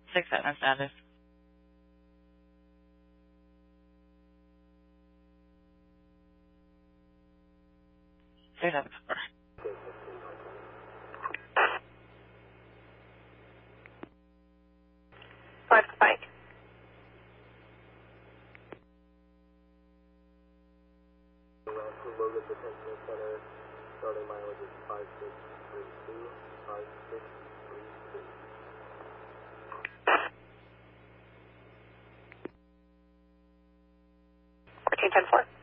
6-7 status. 6-7. 5 Spike. Logan Detention Center, starting mileage is 5632, 5632. 14-10-4.